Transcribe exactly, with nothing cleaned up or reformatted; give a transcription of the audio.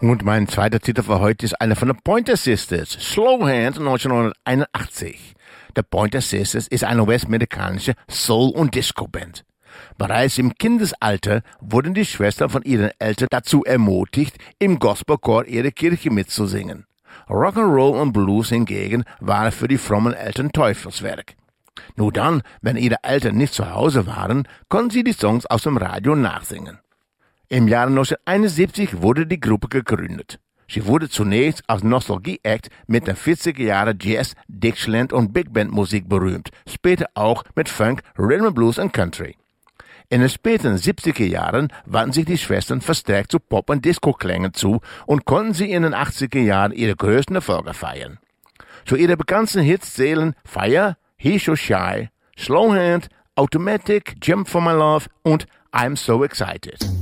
Und mein zweiter Titel für heute ist einer von den Pointer Sisters, Slow Hand neunzehnhunderteinundachtzig. The Pointer Sisters ist eine westamerikanische Soul- und Disco-Band. Bereits im Kindesalter wurden die Schwestern von ihren Eltern dazu ermutigt, im Gospelchor ihrer Kirche mitzusingen. Rock'n'Roll und Blues hingegen waren für die frommen Eltern Teufelswerk. Nur dann, wenn ihre Eltern nicht zu Hause waren, konnten sie die Songs aus dem Radio nachsingen. Im Jahre neunzehnhunderteinundsiebzig wurde die Gruppe gegründet. Sie wurde zunächst als Nostalgie-Act mit den vierziger Jahre Jazz, Dixieland und Big Band Musik berühmt, später auch mit Funk, Rhythm and Blues und Country. In den späten siebziger Jahren wandten sich die Schwestern verstärkt zu Pop- und Disco-Klängen zu und konnten sie in den achtziger Jahren ihre größten Erfolge feiern. Zu ihren bekanntesten Hits zählen Fire, He's So Shy, Slow Hand, Automatic, Jump For My Love und I'm So Excited.